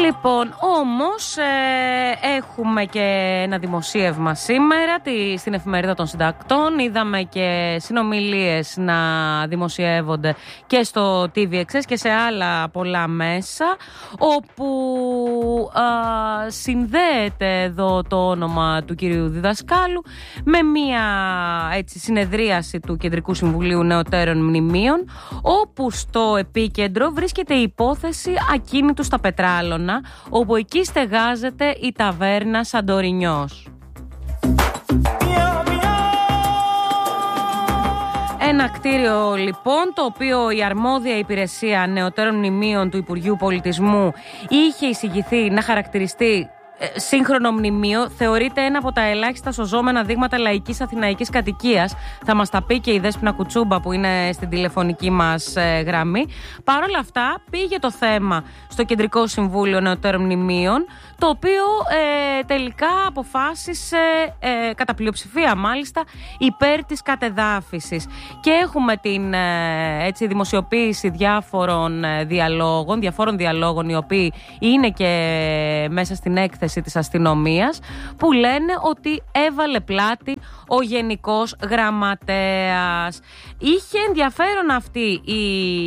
Λοιπόν, όμως έχουμε και ένα δημοσίευμα σήμερα στην εφημερίδα των συντακτών. Είδαμε και συνομιλίες να δημοσιεύονται και στο TVXS και σε άλλα πολλά μέσα, όπου συνδέεται εδώ το όνομα του κυρίου Διδασκάλου με μια συνεδρίαση του Κεντρικού Συμβουλίου Νεωτέρων Μνημείων, όπου στο επίκεντρο βρίσκεται η υπόθεση ακίνητου στα Πετράλωνα, όπου εκεί στεγάζεται η ταβέρνα Σαντορινιός. Ένα κτίριο λοιπόν, το οποίο η αρμόδια υπηρεσία νεωτέρων μνημείων του Υπουργείου Πολιτισμού είχε εισηγηθεί να χαρακτηριστεί σύγχρονο μνημείο, θεωρείται ένα από τα ελάχιστα σωζόμενα δείγματα λαϊκής αθηναϊκής κατοικίας. Θα μας τα πει και η Δέσποινα Κουτσούμπα, που είναι στην τηλεφωνική μας γραμμή. Παρ' όλα αυτά, πήγε το θέμα στο Κεντρικό Συμβούλιο Νεωτέρων Μνημείων, το οποίο τελικά αποφάσισε, κατά πλειοψηφία μάλιστα, υπέρ της κατεδάφισης. Και έχουμε την δημοσιοποίηση διαφόρων διαλόγων, οι οποίοι είναι και μέσα στην έκθεση της αστυνομίας, που λένε ότι έβαλε πλάτη ο Γενικός Γραμματέας. Είχε ενδιαφέρον αυτή η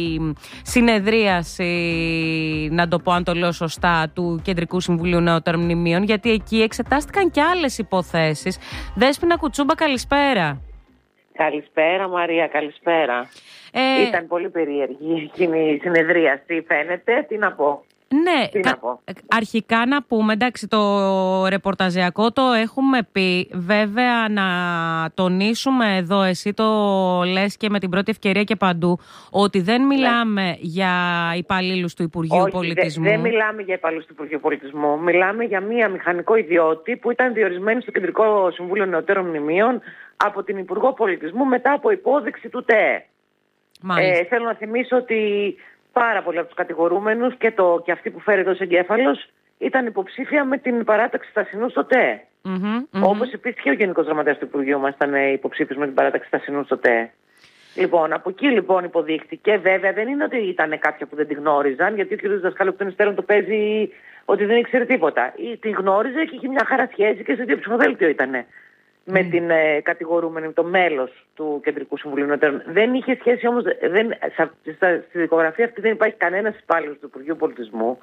συνεδρίαση, να το πω αν το λέω σωστά, του Κεντρικού Συμβουλίου Νεωτέρων Μνημείων, γιατί εκεί εξετάστηκαν και άλλες υποθέσεις. Δέσποινα Κουτσούμπα, καλησπέρα. Καλησπέρα Μαρία, καλησπέρα. Ήταν πολύ περίεργη εκείνη η συνεδρίαση, φαίνεται. Τι να πω. Ναι, αρχικά να πούμε, εντάξει, το ρεπορταζιακό το έχουμε πει. Βέβαια, να τονίσουμε εδώ, εσύ το λες και με την πρώτη ευκαιρία και παντού, ότι δεν μιλάμε για υπαλλήλους του Υπουργείου Πολιτισμού. Δεν μιλάμε για υπαλλήλους του Υπουργείου Πολιτισμού. Μιλάμε για μία μηχανικό ιδιώτη που ήταν διορισμένη στο Κεντρικό Συμβούλιο Νεωτέρων Μνημείων από την Υπουργό Πολιτισμού μετά από υπόδειξη του ΤΕΕ. Θέλω να θυμίσω ότι πάρα πολλοί από τους κατηγορούμενους και αυτοί που φέρεται ως εγκέφαλος ήταν υποψήφια με την παράταξη Στασινού στο ΤΕΕ. Όπως επίσης και ο Γενικός Γραμματέας του Υπουργείου μας ήταν υποψήφιος με την παράταξη Στασινού στο ΤΕΕ. Λοιπόν, από εκεί λοιπόν υποδείχτηκε. Βέβαια δεν είναι ότι ήταν κάποια που δεν τη γνώριζαν, γιατί ο κ. Διδασκάλου εκ των υστέρων το παίζει ότι δεν ήξερε τίποτα. Τη γνώριζε και είχε μια χαρά σχέση και στο ίδιο ψηφοδέλτιο ήτανε με την κατηγορούμενη, το μέλος του Κεντρικού Συμβουλίου Νεωτέρων. Δεν είχε σχέση όμως, στη δικογραφία αυτή δεν υπάρχει κανένας υπάλληλος του Υπουργείου Πολιτισμού.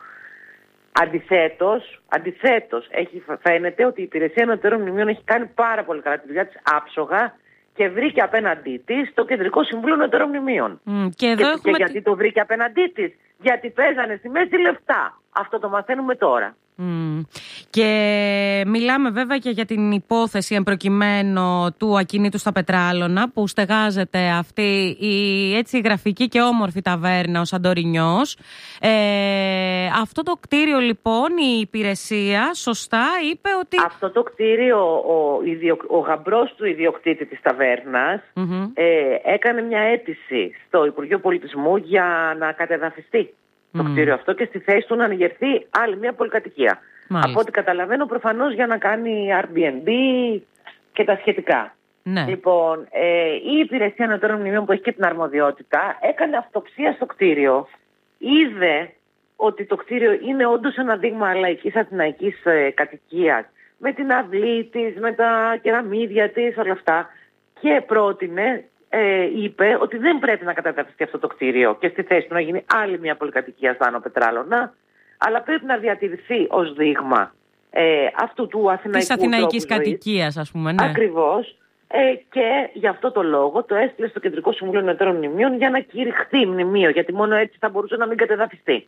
Αντιθέτως, φαίνεται ότι η Υπηρεσία Νεωτέρων Μνημείων έχει κάνει πάρα πολύ καλά τη δουλειά της άψογα και βρήκε απέναντί της το Κεντρικό Συμβούλιο Νεωτέρων Μνημείων. Και γιατί το βρήκε απέναντί της? Γιατί παίζανε στη μέση λεφτά. Αυτό το μαθαίνουμε τώρα. Και μιλάμε βέβαια και για την υπόθεση εμπροκειμένου του ακινήτου στα Πετράλωνα, που στεγάζεται αυτή η γραφική και όμορφη ταβέρνα, ο Σαντορινιός. Αυτό το κτίριο λοιπόν η υπηρεσία σωστά είπε ότι... Αυτό το κτίριο ο γαμπρός του ιδιοκτήτη της ταβέρνας έκανε μια αίτηση στο Υπουργείο Πολιτισμού για να κατεδαφιστεί το κτίριο αυτό και στη θέση του να ανοιγερθεί άλλη μια πολυκατοικία. Μάλιστα. Από ό,τι καταλαβαίνω, προφανώς για να κάνει Airbnb και τα σχετικά. Ναι. Λοιπόν, η Υπηρεσία Νεωτέρων Μνημείων, που έχει και την αρμοδιότητα, έκανε αυτοψία στο κτίριο. Είδε ότι το κτίριο είναι όντως ένα δείγμα λαϊκής αθηναϊκής κατοικίας, με την αυλή της, με τα κεραμίδια της, όλα αυτά, και πρότεινε, είπε ότι δεν πρέπει να καταδαφιστεί αυτό το κτίριο και στη θέση του να γίνει άλλη μια πολυκατοικία στα Άνω Πετράλωνα, αλλά πρέπει να διατηρηθεί ως δείγμα αυτού του αθηναϊκού της αθηναϊκής κατοικίας, ας πούμε. Ναι. Ακριβώς. Και γι' αυτό το λόγο το έστειλε στο Κεντρικό Συμβούλιο Νεωτέρων Μνημείων για να κηρυχθεί μνημείο, γιατί μόνο έτσι θα μπορούσε να μην κατεδαφιστεί.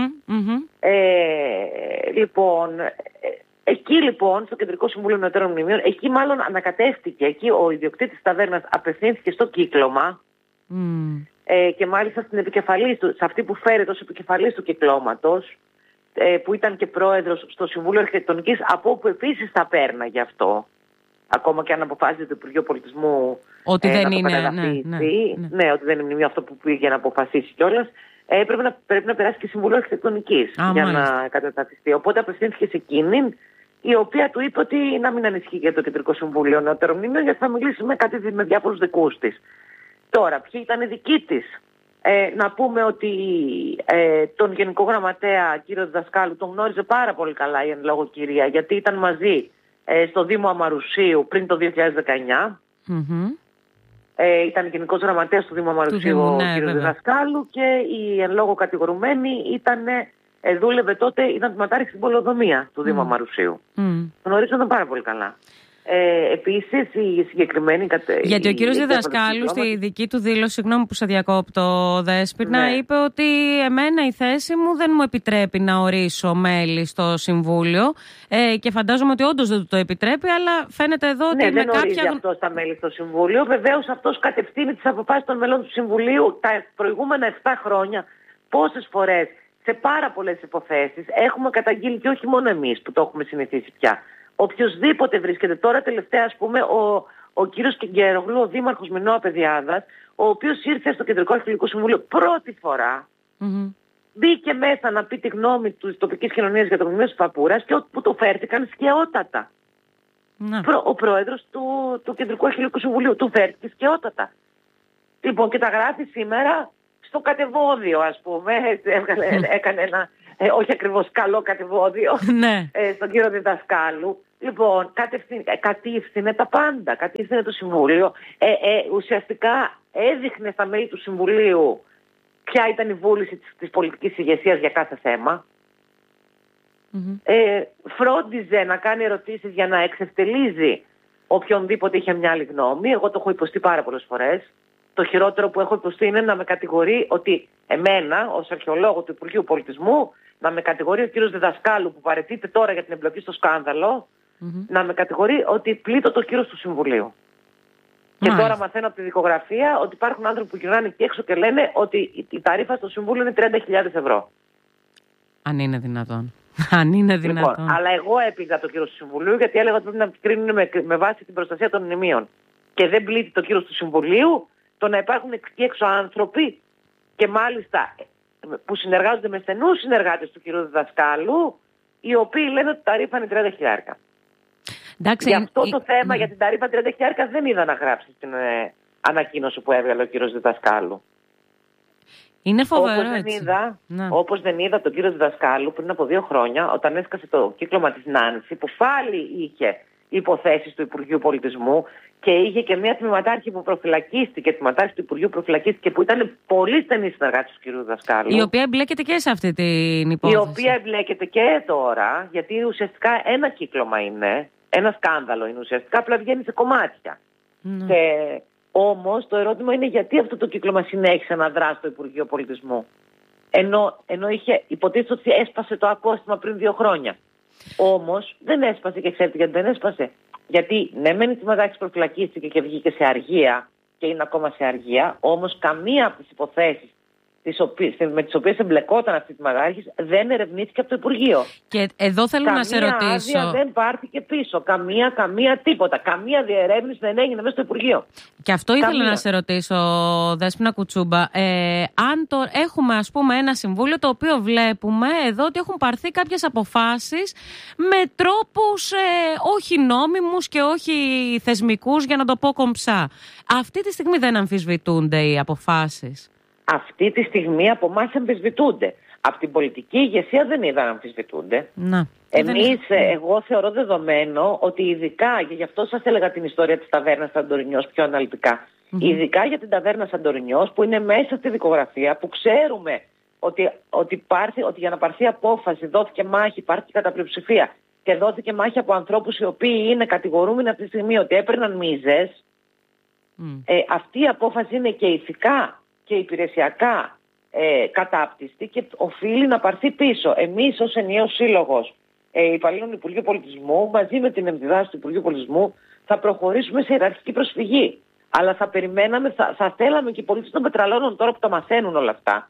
Λοιπόν, εκεί λοιπόν στο Κεντρικό Συμβούλιο Νεωτέρων Μνημείων, εκεί μάλλον ανακατεύτηκε, εκεί ο ιδιοκτήτης της ταβέρνας απευθύνθηκε στο κύκλωμα και μάλιστα στην επικεφαλής του, σε αυτή που φέρεται ως επικεφαλής του κυκλώματος, που ήταν και πρόεδρος στο Συμβούλιο Αρχιτεκτονικής, από όπου επίσης θα πέρναγε αυτό, ακόμα και αν αποφάσιζε το Υπουργείο Πολιτισμού ότι δεν να είναι, ναι, ότι δεν είναι μνημείο αυτό που πήγε να αποφασίσει κιόλας. Πρέπει να περάσει και Συμβούλιο Αρχιτεκτονικής για να καταδαφιστεί. Οπότε απευθύνθηκε σε εκείνη, η οποία του είπε ότι να μην ανησυχεί για το Κεντρικό Συμβούλιο Νεωτέρων Μνημείων, γιατί θα μιλήσει με διάφορους δικούς της. Τώρα, ποιοι ήταν οι δικοί της? Να πούμε ότι τον Γενικό Γραμματέα κύριο Διδασκάλου τον γνώριζε πάρα πολύ καλά η εν λόγω κυρία, γιατί ήταν μαζί στο Δήμο Αμαρουσίου πριν το 2019. Ήταν Γενικός Γραμματέας του Δήμου Αμαρουσίου ο κύριος Διδασκάλου και η εν λόγω κατηγορουμένη δούλευε τότε, ήταν τμηματάρχη στην πολεοδομία του Δήμου Αμαρουσίου. Γνωρίζονταν πάρα πολύ καλά. Επίσης η συγκεκριμένη... Γιατί ο κύριος Διδασκάλου στη δική του δήλωση, συγγνώμη που σε διακόπτω Δέσποινα, είπε ότι εμένα η θέση μου δεν μου επιτρέπει να ορίσω μέλη στο Συμβούλιο και φαντάζομαι ότι όντως δεν το επιτρέπει, αλλά φαίνεται εδώ ότι δεν ορίζει αυτός τα μέλη στο Συμβούλιο. Βεβαίως αυτός κατευθύνει τις αποφάσεις των μελών του Συμβουλίου. Τα προηγούμενα 7 χρόνια πόσες φορές σε πάρα πολλές υποθέσεις έχουμε καταγγείλει, και όχι μόνο εμείς που το έχουμε συνηθίσει πια. Οποιοςδήποτε βρίσκεται τώρα, τελευταία ας πούμε ο κύριος Κιγκέρογλου, ο δήμαρχος Μινώα Παιδιάδας, ο οποίος ήρθε στο Κεντρικό Αρχαιολογικό Συμβούλιο πρώτη φορά, μπήκε μέσα να πει τη γνώμη της τοπικής κοινωνίας για το μνημείο της Παπούρας και που το φέρθηκαν σκαιότατα. Ο πρόεδρος του Κεντρικού Αρχαιολογικού Συμβουλίου του φέρθηκε σκαιότατα. Λοιπόν, και τα γράφει σήμερα στο κατεβόδιο, ας πούμε, έκανε ένα... όχι ακριβώς καλό κατεβόδιο στον κύριο Διδασκάλου. Λοιπόν, κατήφθηνε τα πάντα, κατήφθηνε το Συμβούλιο. Ουσιαστικά έδειχνε στα μέλη του Συμβουλίου ποια ήταν η βούληση της πολιτικής ηγεσίας για κάθε θέμα. Φρόντιζε να κάνει ερωτήσεις για να εξευτελίζει οποιονδήποτε είχε μια άλλη γνώμη. Εγώ το έχω υποστεί πάρα πολλές φορές. Το χειρότερο που έχω υποστεί είναι να με κατηγορεί ότι εμένα, ως αρχαιολόγο του Υπουργείου Πολιτισμού, να με κατηγορεί ο κύριος Διδασκάλου που παραιτείται τώρα για την εμπλοκή στο σκάνδαλο, να με κατηγορεί ότι πλήττω το κύρος του Συμβουλίου. Και τώρα μαθαίνω από τη δικογραφία ότι υπάρχουν άνθρωποι που γυρνάνε εκεί έξω και λένε ότι η ταρήφα στο Συμβούλιο είναι 30.000 ευρώ. Αν είναι δυνατόν. Αν είναι δυνατόν. Λοιπόν, αλλά εγώ έπηγα το κύρος του Συμβουλίου γιατί έλεγα ότι πρέπει να κρίνουν με βάση την προστασία των μνημείων. Και δεν πλήττει το κύρος του Συμβουλίου το να υπάρχουν εκεί έξω άνθρωποι και μάλιστα που συνεργάζονται με στενούς συνεργάτες του κ. Διδασκάλου, οι οποίοι λένε ότι τα ταρήφα είναι 30.000. Γι' αυτό το θέμα για την ταρήφα 30.000 δεν είδα να γράψει στην ανακοίνωση που έβγαλε ο κ. Διδασκάλου. Είναι φοβερό. Όπως δεν είδα τον κ. Διδασκάλου πριν από 2 χρόνια, όταν έσκασε το κύκλωμα της Νάνση, που πάλι είχε υποθέσεις του Υπουργείου Πολιτισμού και είχε και μια τμηματάρχη που προφυλακίστηκε, τμηματάρχη του Υπουργείου προφυλακίστηκε, που ήταν πολύ στενή συνεργάτης του κ. Διδασκάλου. Η οποία εμπλέκεται και σε αυτή την υπόθεση. Η οποία εμπλέκεται και τώρα, γιατί ουσιαστικά ένα κύκλωμα είναι, ένα σκάνδαλο είναι ουσιαστικά, απλά βγαίνει σε κομμάτια. Όμως το ερώτημα είναι γιατί αυτό το κύκλωμα συνέχισε να δράσει στο Υπουργείο Πολιτισμού. Ενώ είχε υποτίθεται ότι έσπασε το ακόστημα πριν 2 χρόνια. Όμως δεν έσπασε, και ξέρετε γιατί δεν έσπασε. Γιατί ναι, μεν η τμηματάρχης προφυλακίστηκε και βγήκε σε αργία και είναι ακόμα σε αργία, όμως καμία από τις υποθέσεις με τις οποίες εμπλεκόταν αυτή η τμηματάρχης δεν ερευνήθηκε από το Υπουργείο. Και εδώ θέλω να σε ρωτήσω. Καμία άδεια δεν πάρθηκε πίσω. Καμία τίποτα. Καμία διερεύνηση δεν έγινε μέσα στο Υπουργείο. Και αυτό ήθελα να σε ρωτήσω, Δέσποινα Κουτσούμπα. Αν έχουμε ας πούμε ένα συμβούλιο το οποίο βλέπουμε εδώ ότι έχουν πάρθει κάποιες αποφάσεις με τρόπους όχι νόμιμους και όχι θεσμικούς, για να το πω κομψά. Αυτή τη στιγμή δεν αμφισβητούνται οι αποφάσεις? Αυτή τη στιγμή από εμάς αμφισβητούνται. Από την πολιτική ηγεσία δεν είδα να αμφισβητούνται. Εγώ θεωρώ δεδομένο ότι ειδικά, και γι' αυτό σας έλεγα την ιστορία της ταβέρνας Σαντορινιός πιο αναλυτικά, ειδικά για την ταβέρνα Σαντορινιός που είναι μέσα στη δικογραφία, που ξέρουμε ότι για να πάρθει απόφαση δόθηκε μάχη, υπάρχει κατά πλειοψηφία και δόθηκε μάχη από ανθρώπους οι οποίοι είναι κατηγορούμενοι αυτή τη στιγμή ότι έπαιρναν μίζες. Αυτή η απόφαση είναι και ηθικά και υπηρεσιακά κατάπτυστη και οφείλει να πάρθει πίσω. Εμείς ως ενιαίος σύλλογος υπαλλήλων του Υπουργείου Πολιτισμού, μαζί με την εμβιβάση του Υπουργείου Πολιτισμού, θα προχωρήσουμε σε ιεραρχική προσφυγή. Αλλά θα περιμέναμε, θα θέλαμε και οι πολίτες των Πετραλώνων, τώρα που τα μαθαίνουν όλα αυτά,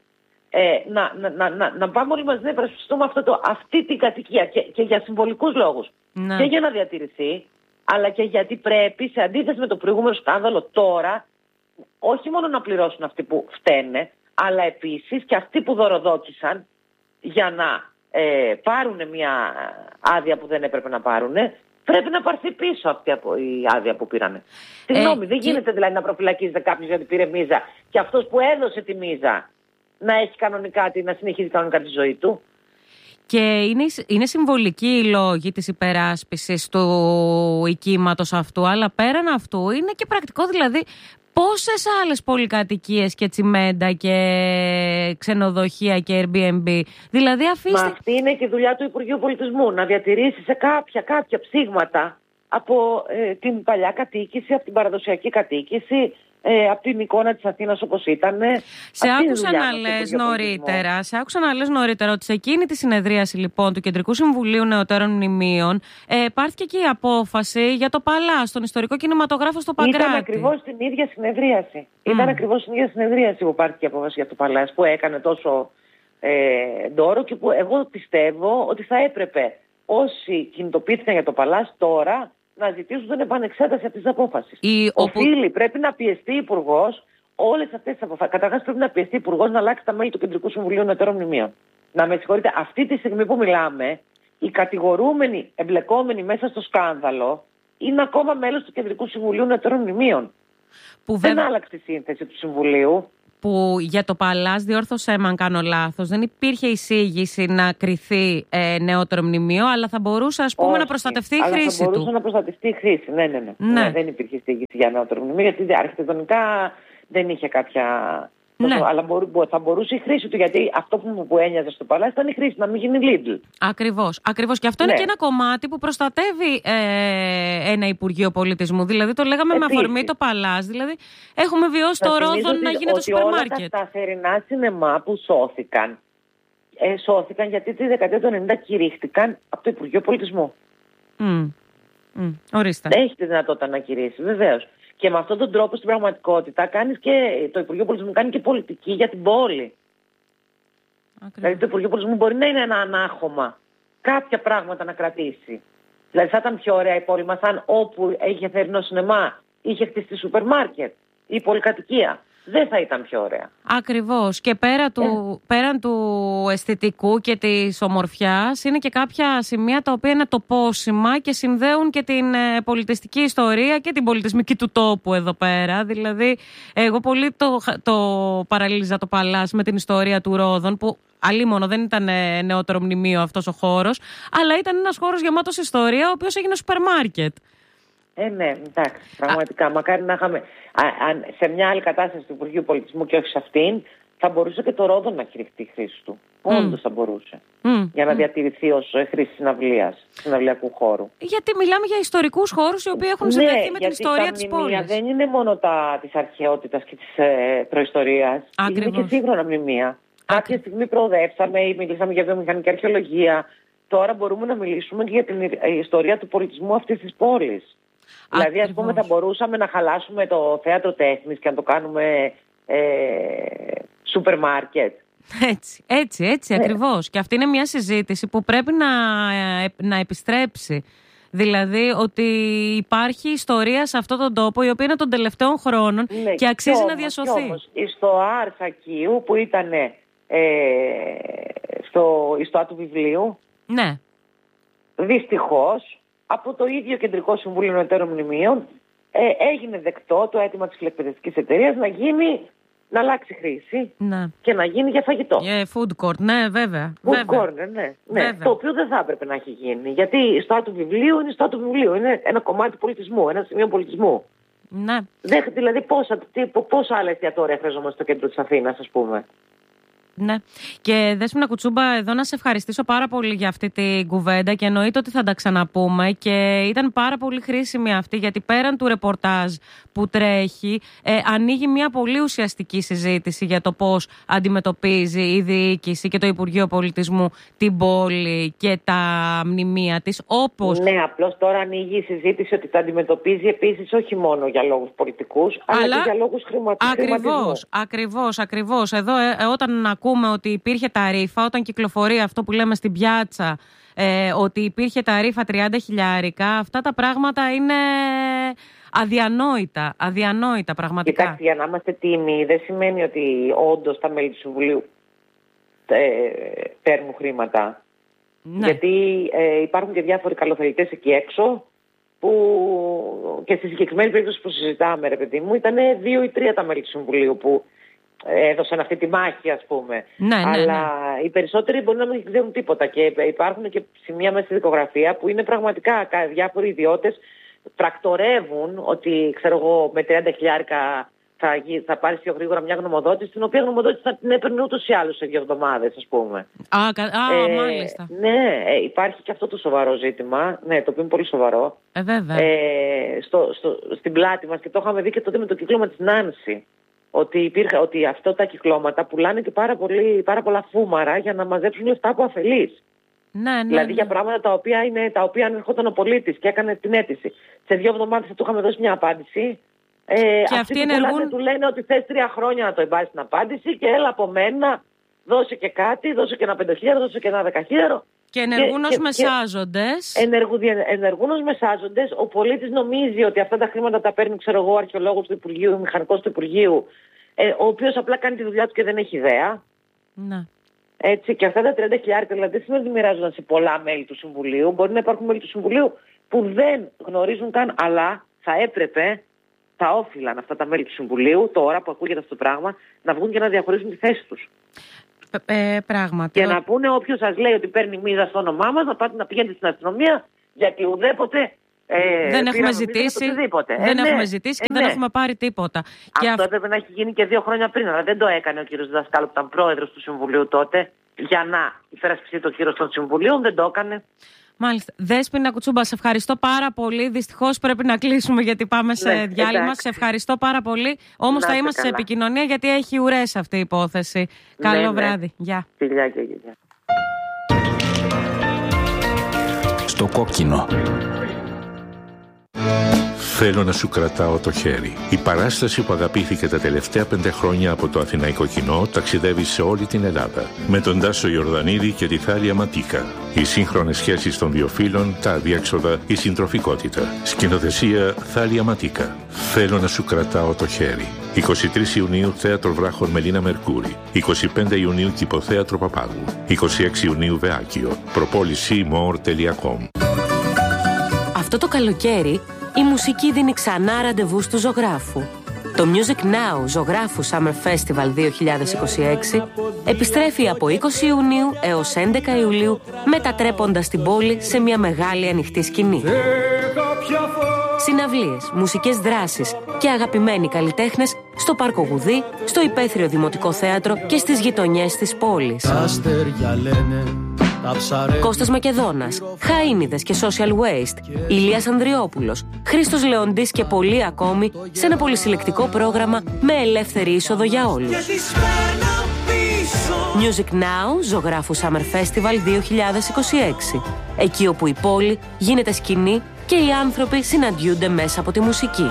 να πάμε όλοι μαζί να υπερασπιστούμε αυτή την κατοικία και για συμβολικούς λόγους. Και για να διατηρηθεί, αλλά και γιατί πρέπει, σε αντίθεση με το προηγούμενο σκάνδαλο, τώρα όχι μόνο να πληρώσουν αυτοί που φταίνε, αλλά επίσης και αυτοί που δωροδότησαν για να πάρουν μια άδεια που δεν έπρεπε να πάρουν, πρέπει να πάρθει πίσω αυτή η άδεια που πήρανε. Συγγνώμη, δεν γίνεται δηλαδή να προφυλακίζεται κάποιος γιατί πήρε μίζα και αυτός που έδωσε τη μίζα να έχει κανονικά να συνεχίζει κανονικά τη ζωή του. Και είναι συμβολική η λόγη της υπεράσπισης του οικίματος αυτού, αλλά πέραν αυτού είναι και πρακτικό, δηλαδή πόσες άλλες πολυκατοικίες και τσιμέντα και ξενοδοχεία και Airbnb, δηλαδή αφήστε... Μα αυτή είναι και η δουλειά του Υπουργείου Πολιτισμού, να διατηρήσει σε κάποια ψήγματα από την παλιά κατοίκηση, από την παραδοσιακή κατοίκηση, από την εικόνα της Αθήνας όπως ήταν. Σε άκουσα να λες νωρίτερα ότι σε εκείνη τη συνεδρίαση λοιπόν του Κεντρικού Συμβουλίου Νεωτέρων Μνημείων πάρθηκε και η απόφαση για το Παλάς, τον ιστορικό κινηματογράφο στο Παγκράτη. Ήταν ακριβώς την ίδια συνεδρίαση. Ήταν ακριβώς την ίδια συνεδρίαση που πάρθηκε η απόφαση για το Παλάς, που έκανε τόσο ντόρο και που εγώ πιστεύω ότι θα έπρεπε όσοι κινητοποιήθηκαν για το Παλάς τώρα να ζητήσουν την επανεξέταση αυτής της απόφασης. Πρέπει να πιεστεί ο Υπουργός όλες αυτές τις αποφάσεις. Καταρχάς πρέπει να πιεστεί ο Υπουργός να αλλάξει τα μέλη του Κεντρικού Συμβουλίου Νεωτέρων Μνημείων. Να με συγχωρείτε, αυτή τη στιγμή που μιλάμε, οι κατηγορούμενοι εμπλεκόμενοι μέσα στο σκάνδαλο είναι ακόμα μέλος του Κεντρικού Συμβουλίου Νεωτέρων Μνημείων. Δεν άλλαξε η σύνθεση του Συμβουλίου. Που για το Παλάς, διόρθωσέ με αν κάνω λάθος, δεν υπήρχε εισήγηση να κριθεί νεότερο μνημείο, αλλά θα μπορούσε να προστατευτεί η χρήση του. Θα μπορούσε να προστατευτεί η χρήση, ναι. Δεν υπήρχε εισήγηση για νεότερο μνημείο, γιατί αρχιτεκτονικά δεν είχε κάποια... Ναι. Αλλά θα μπορούσε η χρήση του, γιατί αυτό που ένοιαζε στο Παλάς ήταν η χρήση, να μην γίνει Lidl. Ακριβώς. Και αυτό είναι και ένα κομμάτι που προστατεύει ένα Υπουργείο Πολιτισμού. Δηλαδή το λέγαμε με αφορμή το Παλάς. Δηλαδή έχουμε βιώσει το Ρόδον να γίνεται σούπερ μάρκετ. Όλα τα θερινά σινεμά που σώθηκαν γιατί τη δεκαετία του 90 κηρύχτηκαν από το Υπουργείο Πολιτισμού. Ορίστε. Έχει τη δυνατότητα να κηρύσει, βεβαίως. Και με αυτόν τον τρόπο στην πραγματικότητα το Υπουργείο Πολιτισμού κάνει και πολιτική για την πόλη. Ακριβώς. Δηλαδή το Υπουργείο Πολιτισμού μπορεί να είναι ένα ανάχωμα, κάποια πράγματα να κρατήσει. Δηλαδή θα ήταν πιο ωραία η πόλη μας αν όπου είχε θερινό σινεμά είχε χτιστεί σούπερ μάρκετ ή πολυκατοικία. Δεν θα ήταν πιο ωραία. Ακριβώς. Και πέραν του αισθητικού και της ομορφιάς είναι και κάποια σημεία τα οποία είναι τοπόσιμα και συνδέουν και την πολιτιστική ιστορία και την πολιτισμική του τόπου εδώ πέρα. Δηλαδή εγώ πολύ το παραλλήλιζα το Παλάς με την ιστορία του Ρόδον, που αλίμονο δεν ήταν νεότερο μνημείο αυτός ο χώρος, αλλά ήταν ένας χώρος γεμάτος ιστορία, ο οποίος έγινε σούπερ μάρκετ. Ναι, εντάξει, πραγματικά. Μακάρι να είχαμε. Σε μια άλλη κατάσταση του Υπουργείου Πολιτισμού και όχι σε αυτήν, θα μπορούσε και το Ρόδον να κηρυχτεί η χρήση του. Όντως θα μπορούσε. Για να διατηρηθεί ως χρήση συναυλιακού χώρου. Γιατί μιλάμε για ιστορικούς χώρους οι οποίοι έχουν συνδεθεί με την ιστορία της πόλης. Δεν είναι μόνο της αρχαιότητας και της προϊστορίας. Είναι και σύγχρονα μνημεία. Κάποια στιγμή προοδεύσαμε ή μιλήσαμε για βιομηχανική αρχαιολογία. Τώρα μπορούμε να μιλήσουμε και για την ιστορία του πολιτισμού αυτής της πόλης. Δηλαδή, ας πούμε, θα μπορούσαμε να χαλάσουμε το θέατρο τέχνης και να το κάνουμε σούπερ μάρκετ. Έτσι, ακριβώς. Και αυτή είναι μια συζήτηση που πρέπει να επιστρέψει. Δηλαδή ότι υπάρχει ιστορία σε αυτόν τον τόπο η οποία είναι των τελευταίων χρόνων και αξίζει να διασωθεί. Όμως, στο Αρσακίου που ήταν στο ιστό του βιβλίου, δυστυχώς από το ίδιο Κεντρικό Συμβούλιο Νεωτέρων Μνημείων έγινε δεκτό το αίτημα της φιλεκπαιδευτικής εταιρείας να αλλάξει χρήση και να γίνει για φαγητό. Food court, βέβαια. Food court, ναι. Το οποίο δεν θα έπρεπε να έχει γίνει. Γιατί η ιστό του βιβλίου είναι ιστό του βιβλίου. Είναι ένα κομμάτι πολιτισμού, ένα σημείο πολιτισμού. Ναι. Δηλαδή πόσα άλλα εστιατόρια χρειαζόμαστε στο κέντρο της Αθήνας, ας πούμε. Ναι. Και Δέσποινα Κουτσούμπα, εδώ να σε ευχαριστήσω πάρα πολύ για αυτή την κουβέντα και εννοείται ότι θα τα ξαναπούμε και ήταν πάρα πολύ χρήσιμη αυτή, γιατί πέραν του ρεπορτάζ που τρέχει ανοίγει μια πολύ ουσιαστική συζήτηση για το πώς αντιμετωπίζει η διοίκηση και το Υπουργείο Πολιτισμού την πόλη και τα μνημεία της. Ναι, απλώς τώρα ανοίγει η συζήτηση ότι τα αντιμετωπίζει επίσης όχι μόνο για λόγους πολιτικούς αλλά και για λόγους χρηματισμού. Ακριβώς. Εδώ όταν ακούμε ότι υπήρχε ταρίφα, όταν κυκλοφορεί αυτό που λέμε στην πιάτσα, ότι υπήρχε ταρίφα 30.000, αυτά τα πράγματα είναι αδιανόητα πραγματικά. Κοιτάξτε, για να είμαστε τίμοι, δεν σημαίνει ότι όντως τα μέλη του Συμβουλίου παίρνουν χρήματα. Ναι. Γιατί υπάρχουν και διάφοροι καλοθελητές εκεί έξω που και στη συγκεκριμένη περίπτωση που συζητάμε, ρε παιδί μου, ήταν 2 ή 3 τα μέλη του Συμβουλίου που έδωσαν αυτή τη μάχη, ας πούμε. Αλλά οι περισσότεροι μπορεί να μην ξέρουν τίποτα. Και υπάρχουν και σημεία μέσα στη δικογραφία που είναι πραγματικά διάφοροι ιδιώτες πρακτορεύουν ότι, ξέρω εγώ, με 30.000 θα πάρει πιο γρήγορα μια γνωμοδότηση, την οποία γνωμοδότηση θα την έπαιρνε ούτως ή άλλως σε 2 εβδομάδες, ας πούμε. Μάλιστα. Ναι, υπάρχει και αυτό το σοβαρό ζήτημα, ναι, το οποίο είναι πολύ σοβαρό. Βέβαια. Στην πλάτη μας, και το είχαμε δει και τότε με το κύκλωμα της Νάνση, ότι αυτά τα κυκλώματα πουλάνε και πάρα πολλά φούμαρα για να μαζέψουν λεφτά από αφελείς. Ναι. Δηλαδή για πράγματα τα οποία αν ερχόταν ο πολίτης και έκανε την αίτηση, σε 2 εβδομάδες θα του είχαμε δώσει μια απάντηση. Και αυτοί ενεργούν... του λένε ότι θες 3 χρόνια να το εμπάσεις την απάντηση και έλα από μένα, δώσε και κάτι, δώσε και ένα 5.000, δώσε και ένα 10.000. Και ενεργούν ως μεσάζοντες. Ενεργούν ως μεσάζοντες. Ο πολίτης νομίζει ότι αυτά τα χρήματα τα παίρνει, ξέρω εγώ, ο αρχαιολόγος του Υπουργείου, ο μηχανικός του Υπουργείου, ο οποίος απλά κάνει τη δουλειά του και δεν έχει ιδέα. Ναι. Έτσι, και αυτά τα 30.000 δηλαδή δεν σημαίνει ότι μοιράζονταν σε πολλά μέλη του Συμβουλίου. Μπορεί να υπάρχουν μέλη του Συμβουλίου που δεν γνωρίζουν καν, αλλά θα έπρεπε, θα όφυλαν αυτά τα μέλη του Συμβουλίου, τώρα που ακούγεται αυτό το πράγμα, να βγουν και να διαχωρίσουν τη θέση τους. Πράγματι. Και να πούνε όποιος σας λέει ότι παίρνει μίζα στο όνομά μας, να πάτε να πηγαίνετε στην αστυνομία, γιατί ουδέποτε δεν έχουμε ζητήσει. Έχουμε ζητήσει και δεν έχουμε πάρει τίποτα. Αυτό έπρεπε να έχει γίνει και 2 χρόνια πριν, αλλά δεν το έκανε ο κύριος Δασκάλου που ήταν πρόεδρος του Συμβουλίου τότε, για να υπερασπιστεί το κύρος των Συμβουλίων, δεν το έκανε. Μάλιστα. Δέσποινα Κουτσούμπα, σε ευχαριστώ πάρα πολύ. Δυστυχώς πρέπει να κλείσουμε γιατί πάμε σε διάλειμμα. Εντάξει. Σε ευχαριστώ πάρα πολύ. Όμως θα είμαστε σε επικοινωνία γιατί έχει ουρές αυτή η υπόθεση. Καλό βράδυ. Γεια. Φιλιά και γεια. Στο κόκκινο. Θέλω να σου κρατάω το χέρι. Η παράσταση που αγαπήθηκε τα τελευταία 5 χρόνια από το αθηναϊκό κοινό ταξιδεύει σε όλη την Ελλάδα. Με τον Τάσο Ιορδανίδη και τη Θάλια Ματίκα. Οι σύγχρονες σχέσεις των δύο φύλων, τα αδιέξοδα, η συντροφικότητα. Σκηνοθεσία Θάλια Ματίκα. Θέλω να σου κρατάω το χέρι. 23 Ιουνίου Θέατρο Βράχων Μελίνα Μερκούρη. 25 Ιουνίου Κηποθέατρο Παπάγου. 26 Ιουνίου Βεάκιο. Προπόληση more.com. Αυτό το καλοκαίρι η μουσική δίνει ξανά ραντεβού του ζωγράφου. Το Music Now Ζωγράφου Summer Festival 2026 επιστρέφει από 20 Ιουνίου έως 11 Ιουλίου, μετατρέποντας την πόλη σε μια μεγάλη ανοιχτή σκηνή. Συναυλίες, μουσικές δράσεις και αγαπημένοι καλλιτέχνες στο Πάρκο Γουδί, στο Υπαίθριο Δημοτικό Θέατρο και στις γειτονιές της πόλης. Κώστας Μακεδόνας, Χαΐνιδες και Social Waste, Ηλίας Ανδριόπουλος, Χρήστος Λεοντής και πολλοί ακόμη σε ένα πολυσυλλεκτικό πρόγραμμα με ελεύθερη είσοδο για όλους. Music Now, Ζωγράφου Summer Festival 2026. Εκεί όπου η πόλη γίνεται σκηνή και οι άνθρωποι συναντιούνται μέσα από τη μουσική.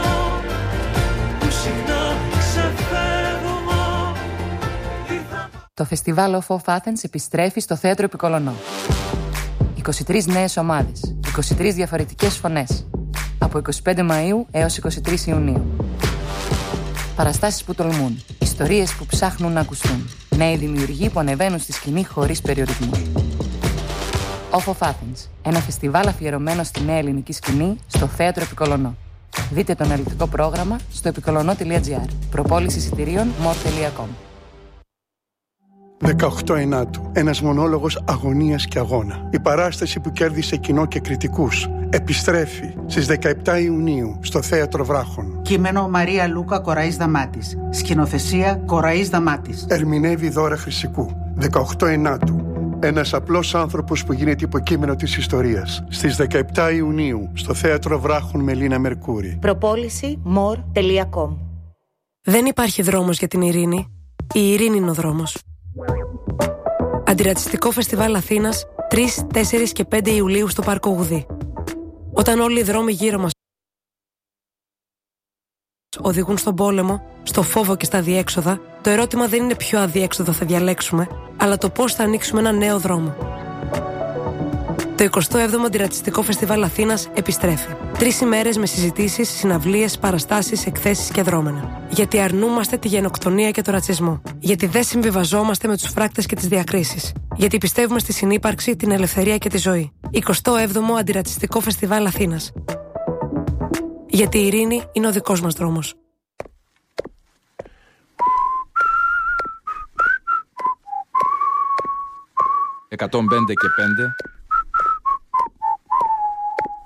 Το φεστιβάλ Off Athens επιστρέφει στο Θέατρο Επικολονό. 23 νέες ομάδες, 23 διαφορετικές φωνές. Από 25 Μαΐου έως 23 Ιουνίου. Παραστάσεις που τολμούν, ιστορίες που ψάχνουν να ακουστούν. Νέοι δημιουργοί που ανεβαίνουν στη σκηνή χωρίς περιορισμούς. Off of Athens, ένα φεστιβάλ αφιερωμένο στη νέα ελληνική σκηνή στο Θέατρο Επικολονό. Δείτε το αναλυτικό πρόγραμμα στο επικολονό.gr. Προπόληση εισιτηρίων more.com. 18 Ενάτου. Ένας μονόλογος αγωνίας και αγώνα. Η παράσταση που κέρδισε κοινό και κριτικούς επιστρέφει στις 17 Ιουνίου στο Θέατρο Βράχων. Κείμενο Μαρία Λούκα Κοραής Δαμάτης. Σκηνοθεσία Κοραής Δαμάτης. Ερμηνεύει Δώρα Χρυσικού. 18 Ενάτου. Ένας απλός άνθρωπος που γίνεται υποκείμενο της ιστορίας. Στις 17 Ιουνίου στο Θέατρο Βράχων Μελίνα Μερκούρη. Προπόληση more.com. Δεν υπάρχει δρόμος για την ειρήνη. Η ειρήνη είναι ο δρόμος. Αντιρατσιστικό φεστιβάλ Αθήνας 3, 4 και 5 Ιουλίου στο Πάρκο Γουδί. Όταν όλοι οι δρόμοι γύρω μας οδηγούν στον πόλεμο, στο φόβο και στα αδιέξοδα, το ερώτημα δεν είναι ποιο αδιέξοδο θα διαλέξουμε, αλλά το πώς θα ανοίξουμε ένα νέο δρόμο. Το 27ο Αντιρατσιστικό Φεστιβάλ Αθήνας επιστρέφει. 3 ημέρες με συζητήσεις, συναυλίες, παραστάσεις, εκθέσεις και δρόμενα. Γιατί αρνούμαστε τη γενοκτονία και το ρατσισμό. Γιατί δεν συμβιβαζόμαστε με τους φράκτες και τις διακρίσεις. Γιατί πιστεύουμε στη συνύπαρξη, την ελευθερία και τη ζωή. 27ο Αντιρατσιστικό Φεστιβάλ Αθήνας. Γιατί η ειρήνη είναι ο δικός μας δρόμος. «105 και 5